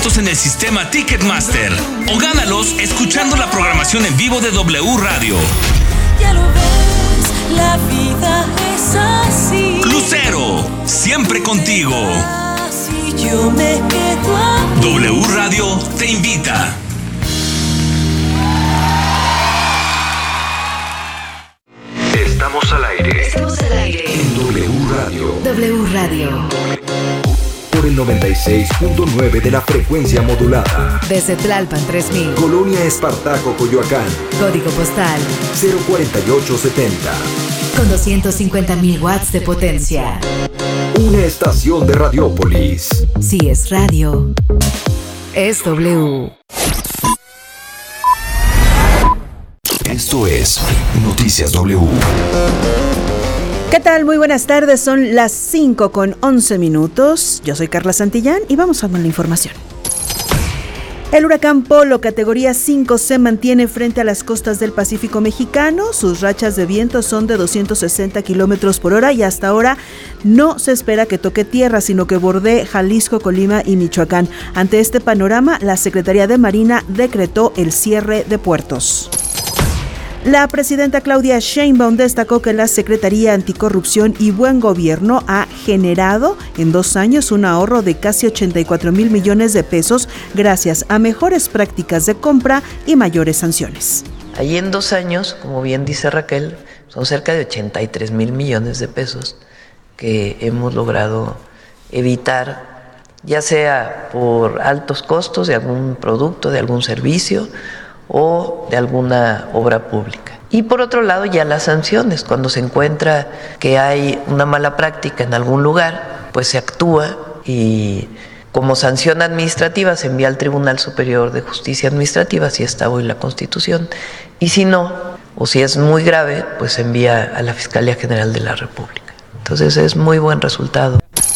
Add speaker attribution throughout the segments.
Speaker 1: boletos en el sistema Ticketmaster o gánalos escuchando la programación en vivo de W Radio.
Speaker 2: Ya lo ves, la vida es así.
Speaker 1: Lucero, siempre contigo.
Speaker 2: Si yo me quedo aquí.
Speaker 1: W Radio te invita.
Speaker 3: Estamos al aire.
Speaker 4: Estamos al aire.
Speaker 3: En W Radio.
Speaker 4: W Radio.
Speaker 3: Por el 96.9 de la frecuencia modulada.
Speaker 4: Desde Tlalpan 3000.
Speaker 3: Colonia Espartaco, Coyoacán.
Speaker 4: Código postal
Speaker 3: 04870.
Speaker 4: con 250.000 watts de potencia.
Speaker 3: Una estación de Radiópolis.
Speaker 4: Si es radio, es W.
Speaker 3: Esto es Noticias W.
Speaker 5: ¿Qué tal? Muy buenas tardes, son las 5:11. Yo soy Carla Santillán y vamos a con la información. El huracán Polo, categoría 5, se mantiene frente a las costas del Pacífico mexicano. Sus rachas de viento son de 260 kilómetros por hora y hasta ahora no se espera que toque tierra, sino que bordee Jalisco, Colima y Michoacán. Ante este panorama, la Secretaría de Marina decretó el cierre de puertos. La presidenta Claudia Sheinbaum destacó que la Secretaría Anticorrupción y Buen Gobierno ha generado en 2 años un ahorro de casi 84,000 millones de pesos gracias a mejores prácticas de compra y mayores sanciones.
Speaker 6: Ahí en 2 años, como bien dice Raquel, son cerca de 83,000 millones de pesos que hemos logrado evitar, ya sea por altos costos de algún producto, de algún servicio, o de alguna obra pública. Y por otro lado, ya las sanciones. Cuando se encuentra que hay una mala práctica en algún lugar, pues se actúa y como sanción administrativa se envía al Tribunal Superior de Justicia Administrativa, si está hoy la Constitución, y si no, o si es muy grave, pues se envía a la Fiscalía General de la República. Entonces es muy buen resultado.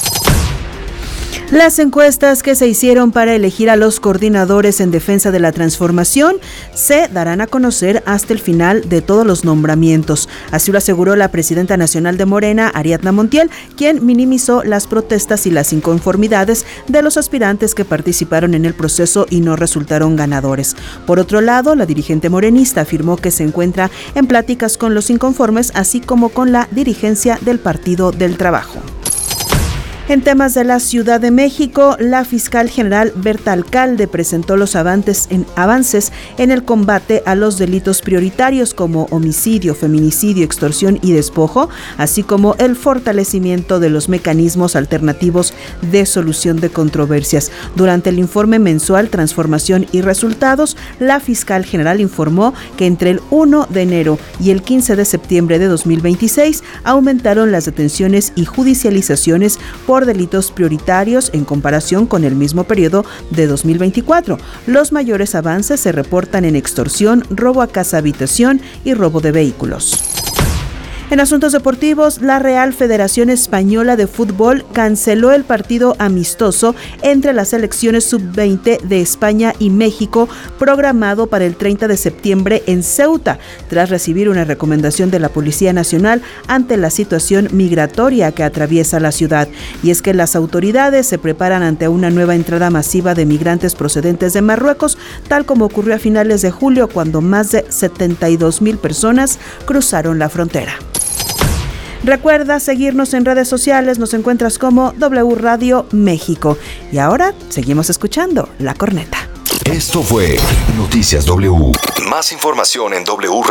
Speaker 5: Las encuestas que se hicieron para elegir a los coordinadores en defensa de la transformación se darán a conocer hasta el final de todos los nombramientos. Así lo aseguró la presidenta nacional de Morena, Ariadna Montiel, quien minimizó las protestas y las inconformidades de los aspirantes que participaron en el proceso y no resultaron ganadores. Por otro lado, la dirigente morenista afirmó que se encuentra en pláticas con los inconformes, así como con la dirigencia del Partido del Trabajo. En temas de la Ciudad de México, la fiscal general Berta Alcalde presentó los avances en el combate a los delitos prioritarios como homicidio, feminicidio, extorsión y despojo, así como el fortalecimiento de los mecanismos alternativos de solución de controversias. Durante el informe mensual Transformación y Resultados, la fiscal general informó que entre el 1 de enero y el 15 de septiembre de 2026 aumentaron las detenciones y judicializaciones por delitos prioritarios en comparación con el mismo periodo de 2024. Los mayores avances se reportan en extorsión, robo a casa-habitación y robo de vehículos. En asuntos deportivos, la Real Federación Española de Fútbol canceló el partido amistoso entre las selecciones sub-20 de España y México, programado para el 30 de septiembre en Ceuta, tras recibir una recomendación de la Policía Nacional ante la situación migratoria que atraviesa la ciudad. Y es que las autoridades se preparan ante una nueva entrada masiva de migrantes procedentes de Marruecos, tal como ocurrió a finales de julio, cuando más de 72,000 personas cruzaron la frontera. Recuerda seguirnos en redes sociales, nos encuentras como W Radio México. Y ahora seguimos escuchando La Corneta.
Speaker 3: Esto fue Noticias W. Más información en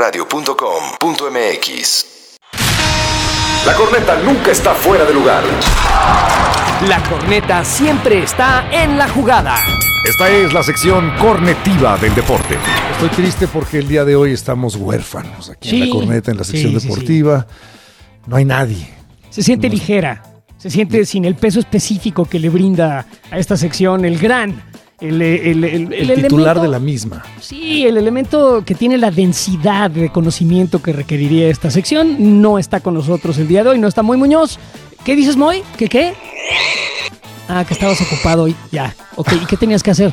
Speaker 3: wradio.com.mx. La corneta nunca está fuera de lugar.
Speaker 7: La corneta siempre está en la jugada.
Speaker 8: Esta es la sección cornetiva del deporte. Estoy triste porque el día de hoy estamos huérfanos aquí en la corneta, en la sección deportiva. Sí. No hay nadie.
Speaker 9: Se siente ligera, se siente sin el peso específico que le brinda a esta sección el
Speaker 8: titular de la misma.
Speaker 9: Sí, el elemento que tiene la densidad de conocimiento que requeriría esta sección no está con nosotros el día de hoy, no está Moy Muñoz. ¿Qué dices, Moy? ¿Qué? Ah, que estabas ocupado hoy. Ya, ok, ¿y qué tenías que hacer?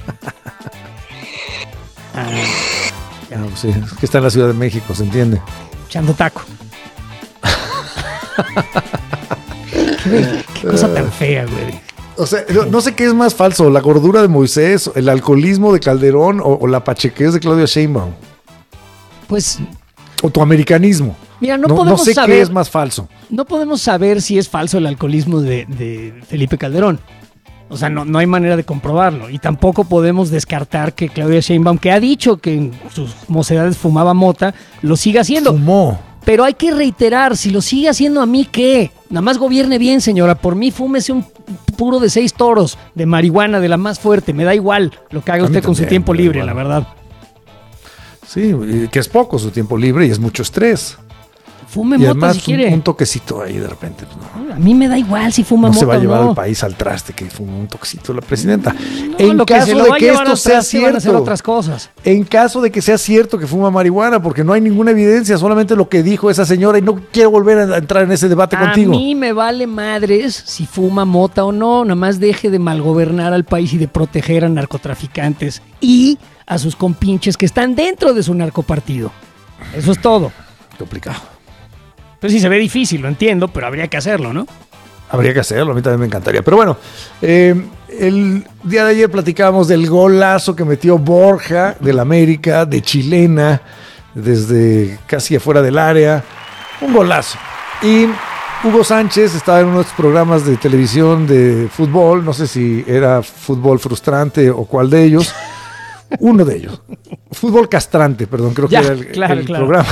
Speaker 8: No, sí, es que está en la Ciudad de México, ¿se entiende?
Speaker 9: Echando taco. Qué cosa tan fea, güey.
Speaker 8: O sea, no sé qué es más falso, la gordura de Moisés, el alcoholismo de Calderón o la pachequez de Claudia Sheinbaum.
Speaker 9: Pues...
Speaker 8: O tu americanismo.
Speaker 9: Mira, no podemos
Speaker 8: sé
Speaker 9: saber,
Speaker 8: qué es más falso.
Speaker 9: No podemos saber si es falso el alcoholismo de Felipe Calderón. O sea, no hay manera de comprobarlo. Y tampoco podemos descartar que Claudia Sheinbaum, que ha dicho que en sus mocedades fumaba mota, lo siga haciendo.
Speaker 8: Fumó.
Speaker 9: Pero hay que reiterar, si lo sigue haciendo, ¿a mí qué? Nada más gobierne bien, señora. Por mí, fúmese un puro de 6 toros de marihuana, de la más fuerte. Me da igual lo que haga usted con su tiempo libre, la verdad.
Speaker 8: Sí, que es poco su tiempo libre y es mucho estrés.
Speaker 9: Fume
Speaker 8: y
Speaker 9: mota
Speaker 8: además,
Speaker 9: si quiere.
Speaker 8: Un toquecito ahí de repente.
Speaker 9: A mí me da igual si fuma mota.
Speaker 8: No se va a llevar
Speaker 9: al
Speaker 8: país al traste que fuma un toquecito la presidenta.
Speaker 9: No,
Speaker 8: en
Speaker 9: lo
Speaker 8: caso
Speaker 9: que se lo
Speaker 8: de
Speaker 9: va a
Speaker 8: que
Speaker 9: llevar
Speaker 8: esto
Speaker 9: al
Speaker 8: sea
Speaker 9: traste van a hacer
Speaker 8: cierto,
Speaker 9: otras cosas.
Speaker 8: En caso de que sea cierto que fuma marihuana, porque no hay ninguna evidencia, solamente lo que dijo esa señora y no quiero volver a entrar en ese debate contigo.
Speaker 9: A mí me vale madres si fuma mota o no, nada más deje de malgobernar al país y de proteger a narcotraficantes y a sus compinches que están dentro de su narcopartido. Eso es todo.
Speaker 8: Complicado.
Speaker 9: Pues sí, se ve difícil, lo entiendo, pero habría que hacerlo, ¿no?
Speaker 8: Habría que hacerlo, a mí también me encantaría. Pero bueno, el día de ayer platicábamos del golazo que metió Borja del América, de chilena, desde casi afuera del área. Un golazo. Y Hugo Sánchez estaba en uno de estos programas de televisión de fútbol, no sé si era Fútbol Frustrante o cuál de ellos. Uno de ellos. Fútbol Castrante, perdón, creo que era el programa.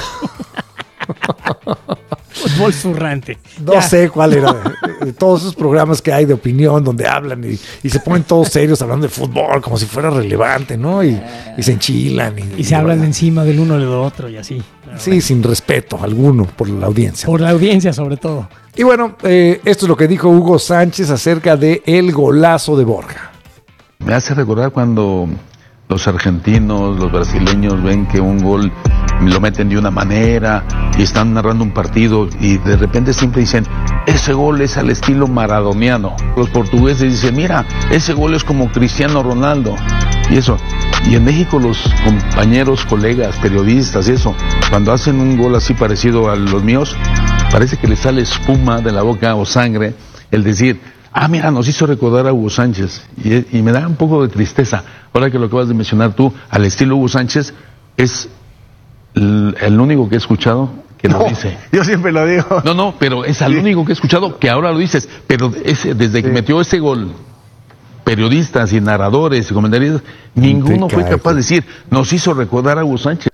Speaker 9: Fútbol zurrante.
Speaker 8: No sé cuál era de todos esos programas que hay de opinión donde hablan y se ponen todos serios hablando de fútbol como si fuera relevante, ¿no? Y se enchilan.
Speaker 9: Y se hablan encima del uno del otro y así.
Speaker 8: Sí, bueno. Sin respeto alguno por la audiencia.
Speaker 9: Por la audiencia sobre todo.
Speaker 8: Y bueno, esto es lo que dijo Hugo Sánchez acerca de el golazo de Borja.
Speaker 10: Me hace recordar cuando los argentinos, los brasileños ven que un gol lo meten de una manera y están narrando un partido y de repente siempre dicen, ese gol es al estilo maradoniano. Los portugueses dicen, mira, ese gol es como Cristiano Ronaldo. Y eso. Y en México los compañeros, colegas, periodistas y eso, cuando hacen un gol así parecido a los míos, parece que les sale espuma de la boca o sangre, el decir, mira, nos hizo recordar a Hugo Sánchez. Y me da un poco de tristeza. Ahora que lo acabas de mencionar tú, al estilo Hugo Sánchez, es el único que he escuchado que lo dice.
Speaker 11: Yo siempre lo digo.
Speaker 10: No, pero es el único que he escuchado que ahora lo dices. Pero desde que metió ese gol, periodistas y narradores y comentaristas, ninguno fue capaz de decir, nos hizo recordar a Hugo Sánchez.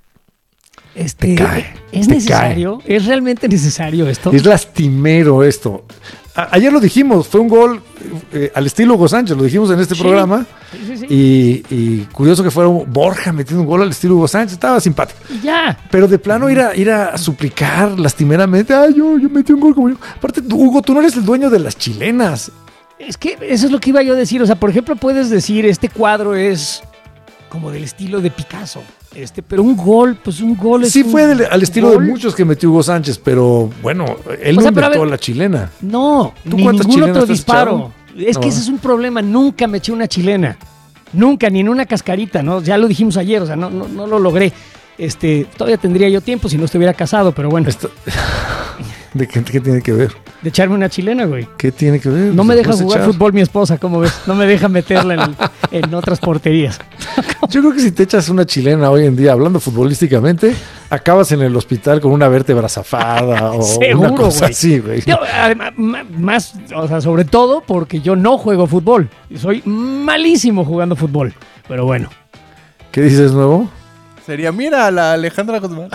Speaker 9: ¿Es necesario? ¿Es realmente necesario esto?
Speaker 8: Es lastimero esto. Ayer lo dijimos, fue un gol al estilo Hugo Sánchez, lo dijimos en este programa. Sí. Y curioso que fuera Borja metiendo un gol al estilo Hugo Sánchez, estaba simpático.
Speaker 9: Ya.
Speaker 8: Pero de plano ir a suplicar lastimeramente, yo metí un gol como yo. Aparte, Hugo, tú no eres el dueño de las chilenas.
Speaker 9: Es que eso es lo que iba yo a decir. O sea, por ejemplo, puedes decir, este cuadro es como del estilo de Picasso. Pero un gol, pues un gol es.
Speaker 8: Sí, fue al estilo de muchos que metió Hugo Sánchez, pero bueno, él no inventó la chilena.
Speaker 9: No,
Speaker 8: ¿Tú cuántas chilenas
Speaker 9: otro
Speaker 8: te has
Speaker 9: disparo.
Speaker 8: echado?
Speaker 9: Es que ese es un problema. Nunca me eché una chilena. Nunca, ni en una cascarita, ¿no? Ya lo dijimos ayer, o sea, no lo logré. Todavía tendría yo tiempo si no estuviera casado, pero bueno.
Speaker 8: ¿De qué tiene que ver?
Speaker 9: De echarme una chilena, güey.
Speaker 8: ¿Qué tiene que ver?
Speaker 9: No me deja jugar fútbol mi esposa, ¿cómo ves? No me deja meterla en otras porterías.
Speaker 8: Yo creo que si te echas una chilena hoy en día, hablando futbolísticamente, acabas en el hospital con una vértebra zafada o
Speaker 9: seguro,
Speaker 8: una cosa
Speaker 9: güey.
Speaker 8: así, güey.
Speaker 9: Más, o sea, sobre todo porque yo no juego fútbol. Soy malísimo jugando fútbol. Pero bueno.
Speaker 8: ¿Qué dices nuevo?
Speaker 11: Sería, mira, la Alejandra Guzmán.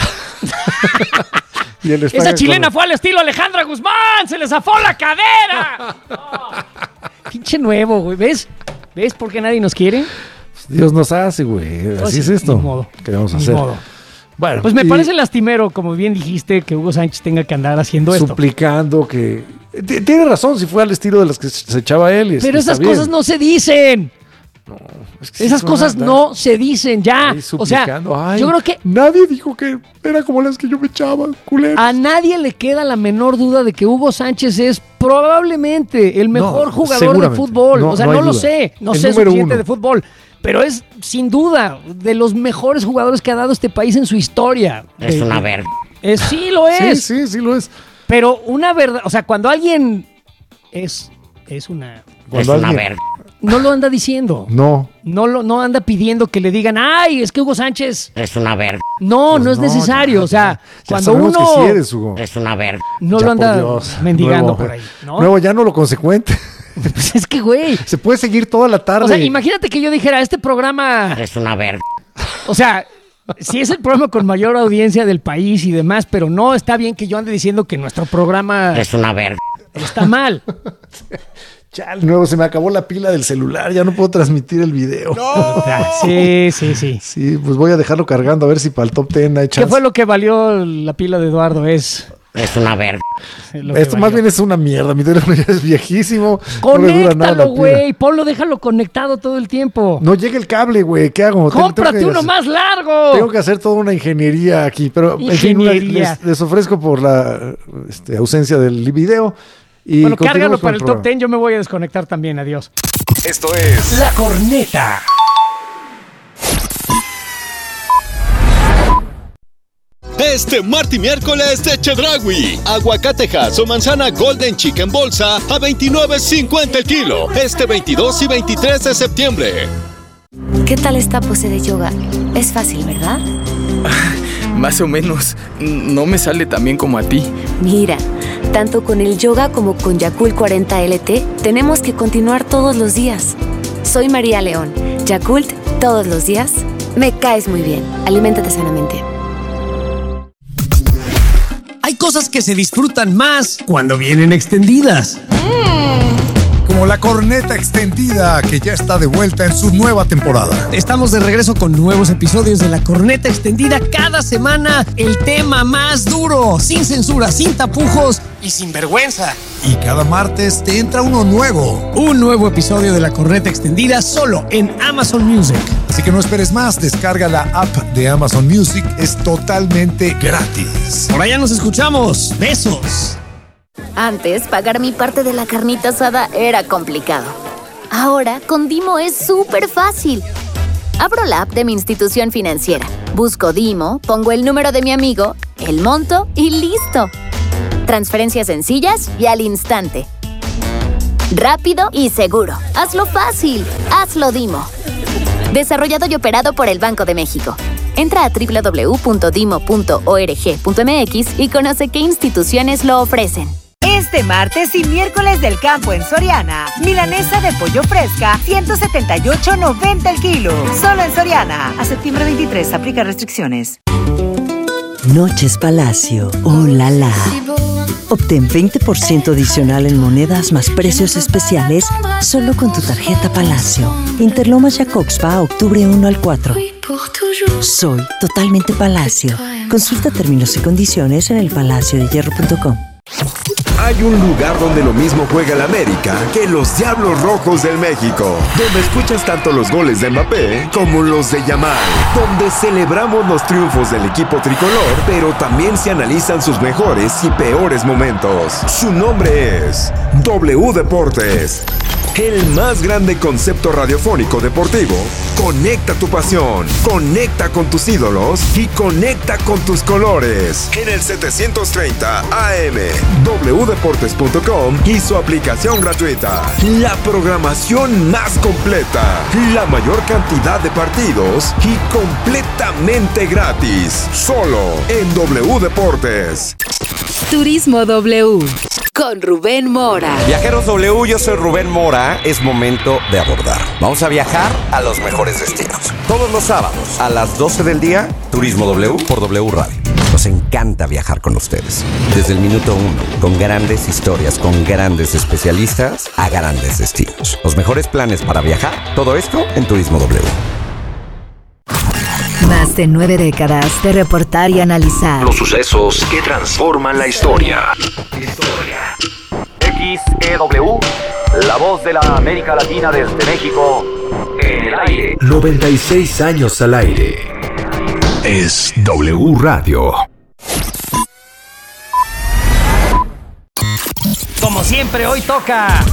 Speaker 9: Esa chilena fue al estilo Alejandra Guzmán, se le zafó la cadera. Pinche nuevo, güey. ¿Ves por qué nadie nos quiere?
Speaker 8: Dios nos hace, güey. Así es esto.
Speaker 9: Ni modo.
Speaker 8: ¿Qué vamos a hacer?
Speaker 9: Modo.
Speaker 8: Bueno,
Speaker 9: pues me parece lastimero, como bien dijiste, que Hugo Sánchez tenga que andar haciendo esto.
Speaker 8: Suplicando que... Tiene razón, si fue al estilo de las que se echaba él.
Speaker 9: Pero esas cosas no se dicen.
Speaker 8: No, es que
Speaker 9: esas cosas no se dicen ya. O sea, yo creo que
Speaker 8: nadie dijo que era como las que yo me echaba, culero.
Speaker 9: A nadie le queda la menor duda de que Hugo Sánchez es probablemente el mejor jugador de fútbol. No lo sé, no sé suficiente de fútbol, pero es sin duda de los mejores jugadores que ha dado este país en su historia.
Speaker 12: Es una verga.
Speaker 9: Sí lo es.
Speaker 8: Sí lo es.
Speaker 9: Pero una verdad, o sea, cuando alguien es una
Speaker 8: Cuando alguien...
Speaker 9: No lo anda diciendo.
Speaker 8: No.
Speaker 9: No anda pidiendo que le digan, ay, es que Hugo Sánchez
Speaker 12: es una verga.
Speaker 9: No, pues no es necesario.
Speaker 8: Ya,
Speaker 9: o sea, cuando
Speaker 8: uno
Speaker 9: que
Speaker 8: sí eres, Hugo.
Speaker 12: Es una verga.
Speaker 9: No ya, lo anda mendigando por ahí, ¿no?
Speaker 8: Nuevo, ya no lo consecuente.
Speaker 9: Pues es que, güey.
Speaker 8: Se puede seguir toda la tarde.
Speaker 9: O sea, imagínate que yo dijera, este programa
Speaker 12: es una verga.
Speaker 9: O sea, sí es el programa con mayor audiencia del país y demás, pero no está bien que yo ande diciendo que nuestro programa
Speaker 12: es una verga.
Speaker 9: Está mal.
Speaker 8: Chal, nuevo, se me acabó la pila del celular, ya no puedo transmitir el video.
Speaker 9: ¡No! Sí.
Speaker 8: Sí, pues voy a dejarlo cargando a ver si para el top 10 hay chance.
Speaker 9: ¿Qué fue lo que valió la pila de Eduardo? Es
Speaker 12: una verga.
Speaker 8: Esto más bien es una mierda. Mi teléfono ya es viejísimo.
Speaker 9: Conéctalo, güey. Ponlo, déjalo conectado todo el tiempo.
Speaker 8: No llega el cable, güey. ¿Qué hago?
Speaker 9: ¡Cómprate uno más largo!
Speaker 8: Tengo que hacer toda una ingeniería aquí. Pero en fin, les ofrezco por la ausencia del video. Y
Speaker 9: bueno, cárgalo para el top 10. Yo me voy a desconectar también. Adiós.
Speaker 1: Esto es
Speaker 7: La Corneta.
Speaker 13: Este martes y miércoles de Chedraui. Aguacatejas o manzana Golden Chicken bolsa a $29.50 el kilo. Este 22 y 23 de septiembre.
Speaker 14: ¿Qué tal esta pose de yoga? Es fácil, ¿verdad?
Speaker 15: Más o menos. No me sale tan bien como a ti.
Speaker 14: Mira, tanto con el yoga como con Yakult 40 LT, tenemos que continuar todos los días. Soy María León. Yakult, todos los días. Me caes muy bien. Aliméntate sanamente.
Speaker 7: Hay cosas que se disfrutan más cuando vienen extendidas.
Speaker 16: Como la corneta extendida, que ya está de vuelta en su nueva temporada.
Speaker 7: Estamos de regreso con nuevos episodios de la corneta extendida. Cada semana el tema más duro, sin censura, sin tapujos y sin vergüenza.
Speaker 16: Y cada martes te entra uno nuevo.
Speaker 7: Un nuevo episodio de la corneta extendida solo en Amazon Music.
Speaker 16: Así que no esperes más, descarga la app de Amazon Music, es totalmente gratis.
Speaker 7: Por allá nos escuchamos. Besos.
Speaker 14: Antes, pagar mi parte de la carnita asada era complicado. Ahora, con Dimo es súper fácil. Abro la app de mi institución financiera, busco Dimo, pongo el número de mi amigo, el monto y listo. Transferencias sencillas y al instante. Rápido y seguro. Hazlo fácil. Hazlo Dimo. Desarrollado y operado por el Banco de México. Entra a www.dimo.org.mx y conoce qué instituciones lo ofrecen.
Speaker 17: Este martes y miércoles del campo en Soriana, milanesa de pollo fresca, $178.90 el kilo. Solo en Soriana. A septiembre 23, aplica restricciones.
Speaker 18: Noches Palacio, oh la la. Obtén 20% adicional en monedas más precios especiales solo con tu tarjeta Palacio. Interlomas Jacobspa, octubre 1 al 4. Soy totalmente Palacio. Consulta términos y condiciones en elpalaciodehierro.com.
Speaker 3: Hay un lugar donde lo mismo juega el América que los Diablos Rojos del México, donde escuchas tanto los goles de Mbappé como los de Yamal, donde celebramos los triunfos del equipo tricolor, pero también se analizan sus mejores y peores momentos. Su nombre es W Deportes. El más grande concepto radiofónico deportivo. Conecta tu pasión, conecta con tus ídolos y conecta con tus colores. En el 730 AM, wdeportes.com y su aplicación gratuita. La programación más completa, la mayor cantidad de partidos y completamente gratis. Solo en W Deportes.
Speaker 4: Turismo W. Con Rubén Mora.
Speaker 19: Viajeros W, yo soy Rubén Mora. Es momento de abordar. Vamos a viajar a los mejores destinos. Todos los sábados a las 12 del día, Turismo W por W Radio. Nos encanta viajar con ustedes. Desde el minuto 1, con grandes historias, con grandes especialistas, a grandes destinos. Los mejores planes para viajar, todo esto en Turismo W.
Speaker 4: Más de 9 décadas de reportar y analizar
Speaker 1: los sucesos que transforman la historia.
Speaker 20: XEW, la voz de la América Latina desde México, en el aire.
Speaker 3: 96 años al aire. Es W Radio.
Speaker 9: Como siempre, hoy toca.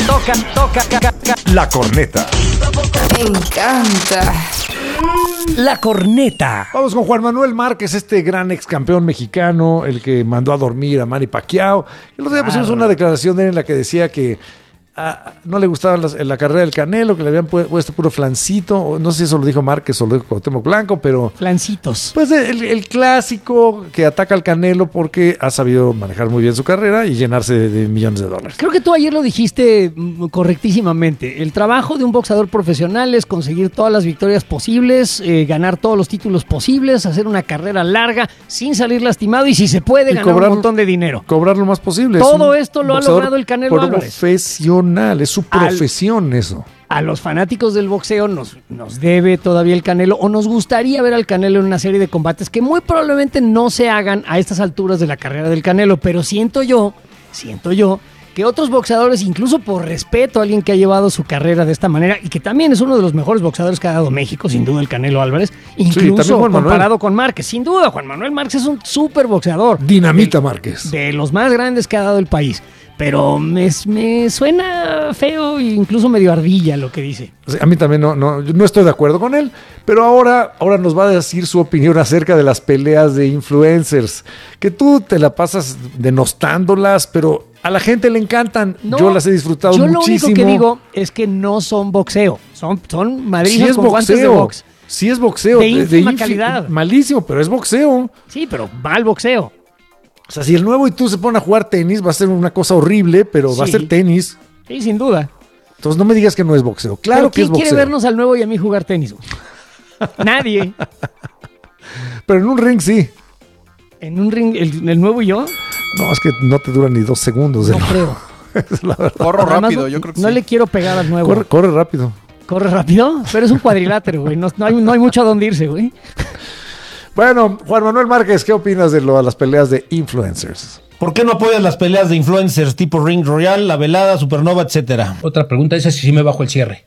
Speaker 16: La corneta.
Speaker 2: Me encanta.
Speaker 9: La corneta.
Speaker 8: Vamos con Juan Manuel Márquez, este gran ex campeón mexicano, el que mandó a dormir a Manny Pacquiao. El otro día pusimos una declaración de él en la que decía que no le gustaba la carrera del Canelo, que le habían puesto puro flancito, o no sé si eso lo dijo Márquez o lo dijo Cuauhtémoc Blanco, pero...
Speaker 9: Flancitos.
Speaker 8: Pues el clásico que ataca al Canelo porque ha sabido manejar muy bien su carrera y llenarse de millones de dólares.
Speaker 9: Creo que tú ayer lo dijiste correctísimamente. El trabajo de un boxeador profesional es conseguir todas las victorias posibles, ganar todos los títulos posibles, hacer una carrera larga sin salir lastimado y si se puede ganar un montón de dinero.
Speaker 8: Cobrar lo más posible.
Speaker 9: Todo esto lo ha logrado el Canelo Álvarez.
Speaker 8: Profesional, es su profesión eso.
Speaker 9: A los fanáticos del boxeo nos debe todavía el Canelo, o nos gustaría ver al Canelo en una serie de combates que muy probablemente no se hagan a estas alturas de la carrera del Canelo, pero siento yo que otros boxeadores, incluso por respeto a alguien que ha llevado su carrera de esta manera y que también es uno de los mejores boxeadores que ha dado México, sin duda el Canelo Álvarez, incluso comparado con Márquez, sin duda Juan Manuel Márquez es un súper boxeador.
Speaker 8: Dinamita Márquez.
Speaker 9: De los más grandes que ha dado el país. Pero me suena feo e incluso medio ardilla lo que dice.
Speaker 8: A mí también no estoy de acuerdo con él, pero ahora nos va a decir su opinión acerca de las peleas de influencers, que tú te la pasas denostándolas, pero a la gente le encantan. Yo las he disfrutado muchísimo.
Speaker 9: Yo lo único que digo es que no son boxeo, son madrizas con guantes de box.
Speaker 8: Sí es boxeo.
Speaker 9: De ínfima calidad.
Speaker 8: Malísimo, pero es boxeo.
Speaker 9: Sí, pero mal boxeo.
Speaker 8: O sea, si el Nuevo y tú se ponen a jugar tenis, va a ser una cosa horrible, pero va a ser tenis.
Speaker 9: Sí, sin duda.
Speaker 8: Entonces no me digas que no es boxeo. Claro que es boxeo.
Speaker 9: ¿Quién quiere vernos al Nuevo y a mí jugar tenis? Nadie.
Speaker 8: Pero en un ring sí.
Speaker 9: ¿En un ring el Nuevo y yo?
Speaker 8: No, es que no te dura ni 2 segundos.
Speaker 9: No creo.
Speaker 8: Es la verdad.
Speaker 11: Corro rápido, yo creo que
Speaker 9: no le quiero pegar al Nuevo.
Speaker 8: Corre rápido.
Speaker 9: ¿Corre rápido? Pero es un cuadrilátero, güey. No hay mucho a dónde irse, güey.
Speaker 8: Bueno, Juan Manuel Márquez, ¿qué opinas de las peleas de influencers?
Speaker 12: ¿Por qué no apoyas las peleas de influencers tipo Ring Royal, La Velada, Supernova, etcétera?
Speaker 21: Otra pregunta, esa sí me bajo el cierre.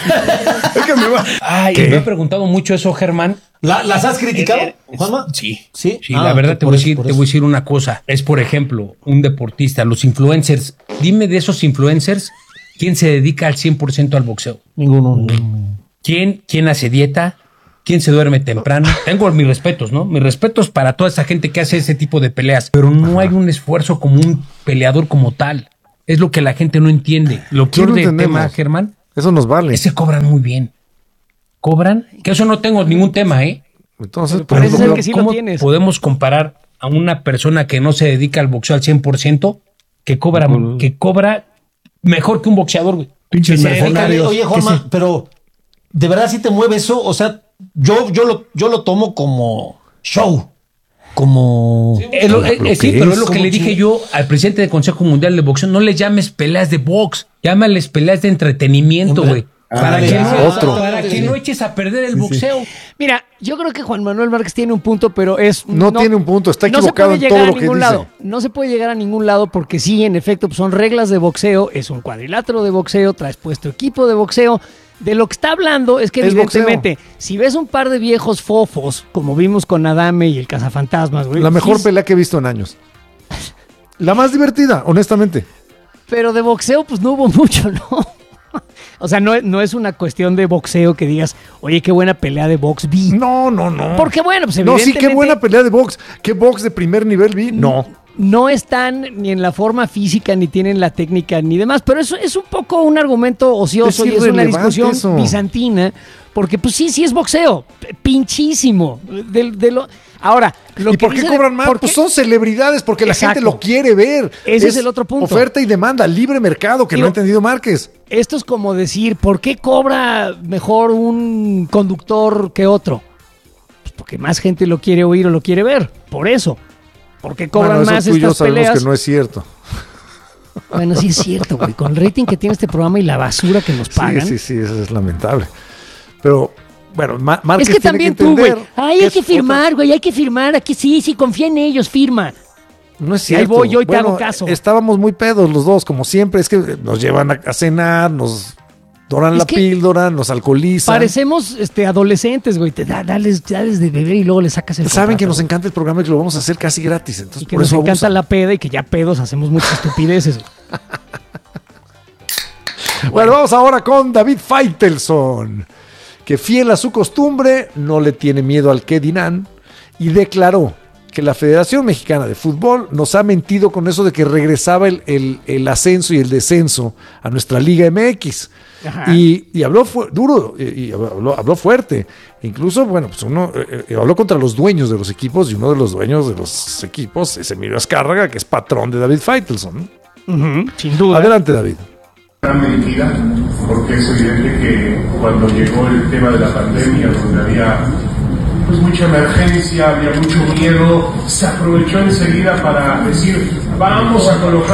Speaker 21: Ay, me he preguntado mucho eso, Germán.
Speaker 12: ¿Las has criticado, Juanma?
Speaker 21: Sí, la verdad te voy a decir una cosa. Es, por ejemplo, un deportista, los influencers. Dime de esos influencers, ¿quién se dedica al 100% al boxeo?
Speaker 12: Ninguno.
Speaker 21: ¿Quién hace dieta? ¿Quién se duerme temprano? Tengo mis respetos, ¿no? Mis respetos para toda esa gente que hace ese tipo de peleas. Pero no hay un esfuerzo como un peleador como tal. Es lo que la gente no entiende. Lo peor del tema, Germán.
Speaker 8: Eso nos vale.
Speaker 21: Es que cobran muy bien. Cobran. Que eso no tengo ningún tema, ¿eh?
Speaker 8: Entonces,
Speaker 9: parece ser que sí lo tienes.
Speaker 21: ¿Podemos comparar a una persona que no se dedica al boxeo al 100% que cobra mejor que un boxeador, güey?
Speaker 12: Pinches mercenarios. Oye, Juanma, pero ¿de verdad sí te mueve eso? O sea, yo lo tomo como show. Como...
Speaker 21: Sí, pero es lo que le dije yo al presidente del Consejo Mundial de Boxeo. No les llames peleas de box, llámales peleas de entretenimiento, güey. Para que no eches a perder el boxeo.
Speaker 9: Mira, yo creo que Juan Manuel Márquez tiene un punto, pero
Speaker 8: no tiene un punto, está equivocado en todo lo que dice.
Speaker 9: No se puede llegar a ningún lado porque sí, en efecto, pues son reglas de boxeo, es un cuadrilátero de boxeo, traes puesto equipo de boxeo. De lo que está hablando es que evidentemente, si ves un par de viejos fofos, como vimos con Adame y el Cazafantasmas, güey.
Speaker 8: La mejor pelea que he visto en años. La más divertida, honestamente.
Speaker 9: Pero de boxeo, pues no hubo mucho, ¿no? O sea, no es una cuestión de boxeo que digas, oye, qué buena pelea de box vi.
Speaker 8: No.
Speaker 9: Porque bueno, pues evidentemente...
Speaker 8: No, sí, qué buena pelea de box. ¿Qué box de primer nivel vi? No.
Speaker 9: No están ni en la forma física, ni tienen la técnica, ni demás. Pero eso es un poco un argumento ocioso y es una discusión bizantina. Porque pues sí es boxeo. Pinchísimo. Ahora,
Speaker 8: ¿y por qué cobran más? Pues son celebridades, porque la gente lo quiere ver.
Speaker 9: Ese es el otro punto.
Speaker 8: Oferta y demanda, libre mercado, que no ha entendido Márquez.
Speaker 9: Esto es como decir, ¿por qué cobra mejor un conductor que otro? Pues porque más gente lo quiere oír o lo quiere ver. Por eso. Porque cobran más estas peleas.
Speaker 8: Que no es cierto.
Speaker 9: Bueno, sí es cierto, güey. Con el rating que tiene este programa y la basura que nos pagan.
Speaker 8: Sí, eso es lamentable. Pero, bueno, Márquez
Speaker 9: es que también tú, güey. Ay, hay que firmar,
Speaker 8: otra...
Speaker 9: güey. Hay que firmar. Aquí sí, confía en ellos, firma.
Speaker 8: No es cierto.
Speaker 9: Ahí voy yo y te hago caso.
Speaker 8: Estábamos muy pedos los dos, como siempre. Es que nos llevan a cenar, nos doran la píldora, nos alcoholizan.
Speaker 9: Parecemos adolescentes, güey. Dales de beber y luego le sacas el
Speaker 8: Saben que nos encanta el programa y que lo vamos a hacer casi gratis. Entonces,
Speaker 9: y que nos encanta la peda y que ya pedos hacemos muchas estupideces.
Speaker 8: Bueno, vamos ahora con David Faitelson, que fiel a su costumbre, no le tiene miedo al que dirán y declaró que la Federación Mexicana de Fútbol nos ha mentido con eso de que regresaba el ascenso y el descenso a nuestra Liga MX. Y habló duro, y habló fuerte. Incluso, bueno, pues uno habló contra los dueños de los equipos, y uno de los dueños de los equipos es Emilio Azcárraga, que es patrón de David Faitelson, ¿no?
Speaker 9: Sin duda.
Speaker 8: Adelante, David.
Speaker 6: Gran mentira, porque es evidente que cuando llegó el tema de la pandemia, donde había pues mucha emergencia, había mucho miedo, se aprovechó enseguida para decir vamos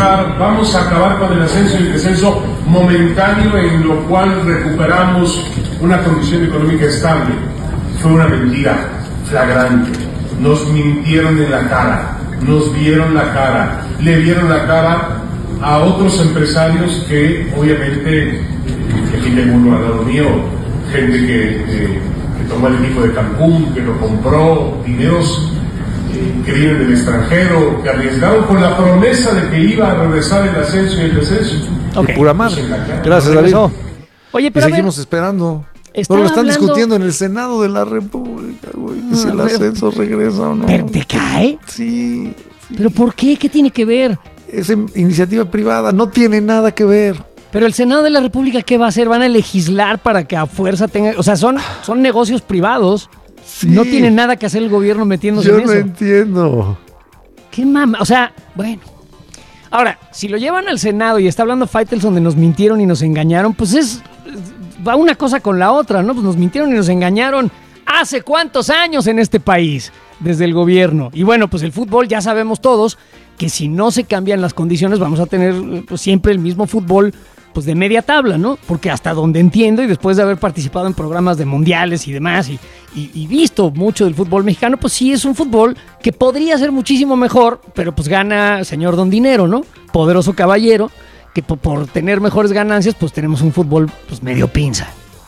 Speaker 6: a acabar con el ascenso y el descenso momentáneo, en lo cual recuperamos una condición económica estable. Fue una mentira flagrante. Nos mintieron en la cara, nos vieron la cara, le vieron la cara a otros empresarios que obviamente, aquí tengo uno al lado mío, gente que tomó el equipo de Cancún, que lo compró, dineros que vienen del extranjero, que arriesgaron con la promesa de que iba a regresar el ascenso y el descenso.
Speaker 8: Okay. Pura madre. Gracias, David.
Speaker 9: Oye, pero
Speaker 8: seguimos esperando. No lo están discutiendo en el Senado de la República, güey. Si el ascenso regresa o no.
Speaker 9: ¿Pero te cae?
Speaker 8: Sí.
Speaker 9: ¿Pero por qué? ¿Qué tiene que ver?
Speaker 8: Es iniciativa privada, no tiene nada que ver.
Speaker 9: Pero el Senado de la República, ¿qué va a hacer? ¿Van a legislar para que a fuerza tenga...? O sea, son negocios privados. Sí. No tiene nada que hacer el gobierno metiéndose en eso.
Speaker 8: Yo no entiendo.
Speaker 9: ¿Qué mama? O sea, bueno. Ahora, si lo llevan al Senado y está hablando Faitelson de nos mintieron y nos engañaron, pues va una cosa con la otra, ¿no? Pues nos mintieron y nos engañaron ¿hace cuántos años en este país? Desde el gobierno. Y bueno, pues el fútbol ya sabemos todos que si no se cambian las condiciones vamos a tener pues, siempre el mismo fútbol pues de media tabla, ¿no? Porque hasta donde entiendo y después de haber participado en programas de mundiales y demás y visto mucho del fútbol mexicano, pues sí es un fútbol que podría ser muchísimo mejor, pero pues gana señor Don Dinero, ¿no? Poderoso caballero, que por tener mejores ganancias pues tenemos un fútbol pues medio pinza.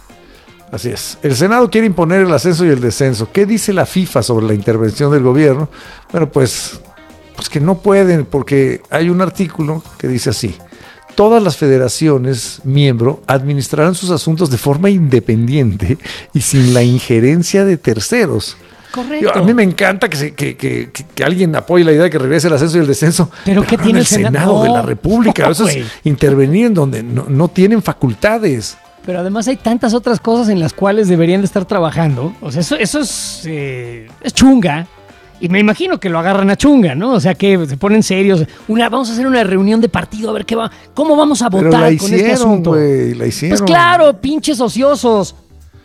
Speaker 8: Así es. El Senado quiere imponer el ascenso y el descenso. ¿Qué dice la FIFA sobre la intervención del gobierno? Bueno, pues que no pueden, porque hay un artículo que dice así: todas las federaciones miembro administrarán sus asuntos de forma independiente y sin la injerencia de terceros.
Speaker 9: Correcto.
Speaker 8: A mí me encanta que alguien apoye la idea de que regrese el ascenso y el descenso.
Speaker 9: ¿Pero qué tiene el
Speaker 8: Senado de la República? Eso es intervenir en donde no tienen facultades.
Speaker 9: Pero además hay tantas otras cosas en las cuales deberían de estar trabajando. O sea, eso es chunga. Y me imagino que lo agarran a chunga, ¿no? O sea, que se ponen serios. Vamos a hacer una reunión de partido a ver cómo vamos a votar con este asunto.
Speaker 8: Wey, la hicieron.
Speaker 9: Pues claro, pinches ociosos.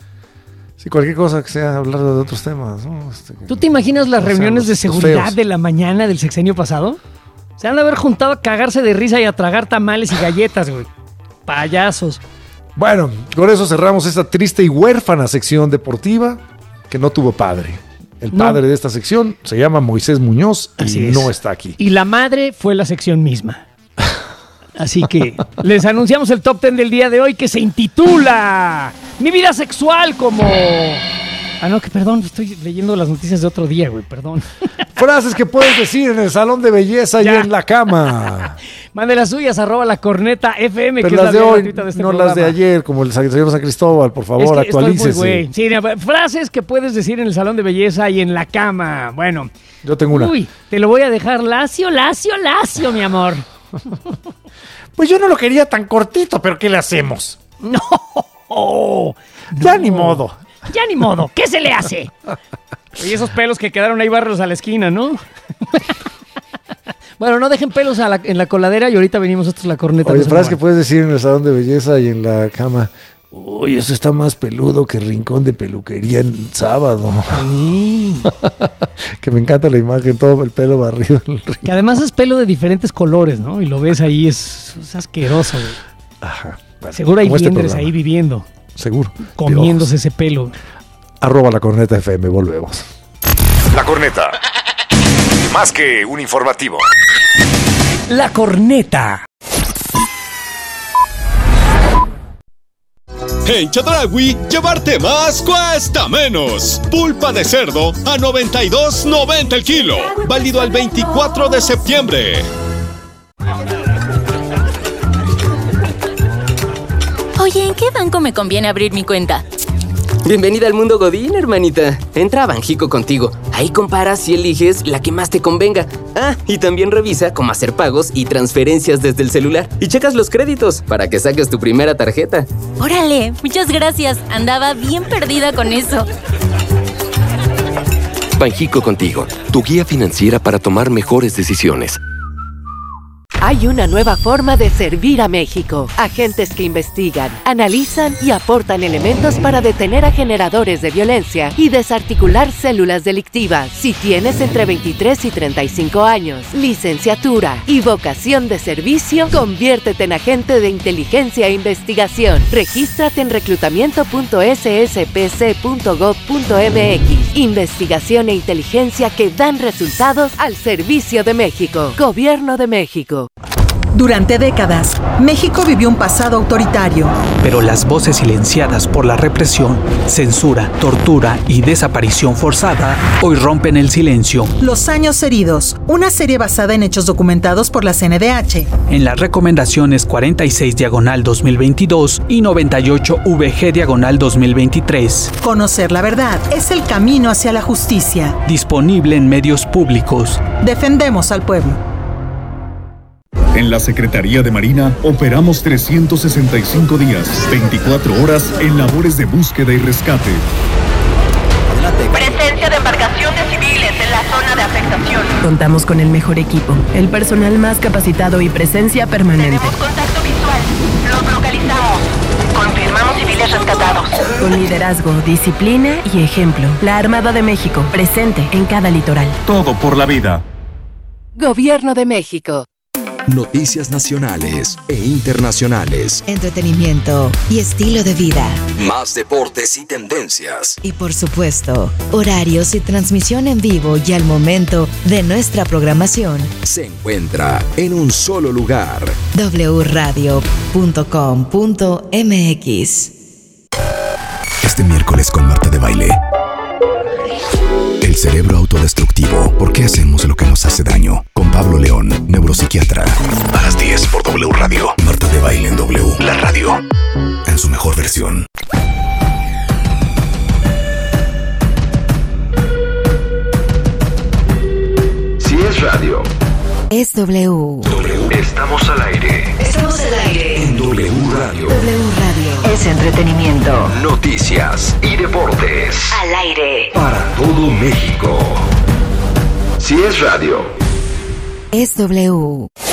Speaker 8: Sí, cualquier cosa que sea hablar de otros temas, ¿no?
Speaker 9: ¿Tú te imaginas las reuniones de seguridad de la mañana del sexenio pasado? Se han de haber juntado a cagarse de risa y a tragar tamales y galletas, güey. Payasos.
Speaker 8: Bueno, con eso cerramos esta triste y huérfana sección deportiva que no tuvo padre. El padre de esta sección se llama Moisés Muñoz y no está aquí.
Speaker 9: Y la madre fue la sección misma. Así que les anunciamos el top 10 del día de hoy, que se intitula Mi vida sexual como... perdón, estoy leyendo las noticias de otro día, güey, perdón.
Speaker 8: Frases que puedes decir en el salón de belleza y en la cama.
Speaker 9: Mande las suyas, @lacornetafm,
Speaker 8: pero
Speaker 9: que
Speaker 8: las
Speaker 9: es
Speaker 8: de hoy,
Speaker 9: de este
Speaker 8: no
Speaker 9: programa.
Speaker 8: Las de ayer, como el señor San Cristóbal, por favor, actualícese.
Speaker 9: Sí, frases que puedes decir en el salón de belleza y en la cama. Bueno.
Speaker 8: Yo tengo una.
Speaker 9: Uy, te lo voy a dejar lacio, mi amor.
Speaker 8: Pues yo no lo quería tan cortito, pero ¿qué le hacemos?
Speaker 9: No.
Speaker 8: Ya ni modo.
Speaker 9: Ya ni modo, ¿qué se le hace? Y esos pelos que quedaron ahí barros a la esquina, ¿no? Bueno, no dejen pelos en la coladera y ahorita venimos nosotros la corneta.
Speaker 8: Oye, frases que puedes decir en el salón de belleza y en la cama. Uy, eso está más peludo que rincón de peluquería en sábado. Sí. Que me encanta la imagen, todo el pelo barrido.
Speaker 9: Que además es pelo de diferentes colores, ¿no? Y lo ves ahí, es asqueroso, güey.
Speaker 8: Ajá. Bueno,
Speaker 9: seguro hay liendres ahí viviendo.
Speaker 8: Seguro.
Speaker 9: Comiéndose ese pelo.
Speaker 3: @lacornetafm, volvemos. La Corneta. Más que un informativo.
Speaker 1: La Corneta.
Speaker 13: En Chedraui, llevarte más cuesta menos. Pulpa de cerdo a $92.90 el kilo. Válido al 24 de septiembre.
Speaker 14: Oye, ¿en qué banco me conviene abrir mi cuenta?
Speaker 5: Bienvenida al mundo Godín, hermanita. Entra a Banjico Contigo. Ahí comparas y eliges la que más te convenga. Ah, y también revisa cómo hacer pagos y transferencias desde el celular. Y checas los créditos para que saques tu primera tarjeta.
Speaker 22: ¡Órale! Muchas gracias. Andaba bien perdida con eso.
Speaker 23: Banjico Contigo, tu guía financiera para tomar mejores decisiones.
Speaker 24: Hay una nueva forma de servir a México. Agentes que investigan, analizan y aportan elementos para detener a generadores de violencia y desarticular células delictivas. Si tienes entre 23 y 35 años, licenciatura y vocación de servicio, conviértete en agente de inteligencia e investigación. Regístrate en reclutamiento.sspc.gov.mx. Investigación e inteligencia que dan resultados al servicio de México. Gobierno de México.
Speaker 25: Durante décadas, México vivió un pasado autoritario.
Speaker 26: Pero las voces silenciadas por la represión, censura, tortura y desaparición forzada hoy rompen el silencio.
Speaker 25: Los años heridos, una serie basada en hechos documentados por la CNDH.
Speaker 26: En las recomendaciones 46/2022 y 98/VG/2023.
Speaker 25: Conocer la verdad es el camino hacia la justicia.
Speaker 26: Disponible en medios públicos.
Speaker 25: Defendemos al pueblo.
Speaker 27: En la Secretaría de Marina operamos 365 días, 24 horas en labores de búsqueda y rescate.
Speaker 28: Presencia de embarcaciones civiles en la zona de afectación.
Speaker 29: Contamos con el mejor equipo, el personal más capacitado y presencia permanente.
Speaker 28: Tenemos contacto visual. Los localizamos. Confirmamos civiles rescatados.
Speaker 29: Con liderazgo, disciplina y ejemplo. La Armada de México, presente en cada litoral.
Speaker 27: Todo por la vida.
Speaker 24: Gobierno de México.
Speaker 3: Noticias nacionales e internacionales.
Speaker 4: Entretenimiento y estilo de vida.
Speaker 3: Más deportes y tendencias.
Speaker 4: Y por supuesto, horarios y transmisión en vivo y al momento de nuestra programación.
Speaker 3: Se encuentra en un solo lugar.
Speaker 4: wradio.com.mx.
Speaker 3: Este miércoles con Marta de Baile. El cerebro autodestructivo. ¿Por qué hacemos lo que nos hace daño? Con Pablo León, neuropsiquiatra. A las 10 por W Radio. Marta de Baile en W. La radio. En su mejor versión.
Speaker 30: Si es radio.
Speaker 4: Es W.
Speaker 30: Estamos al aire.
Speaker 4: Estamos al aire.
Speaker 30: En W Radio.
Speaker 4: W Radio.
Speaker 30: Es entretenimiento, noticias y deportes.
Speaker 4: Al aire.
Speaker 30: Para todo México. Si es radio.
Speaker 4: Es W.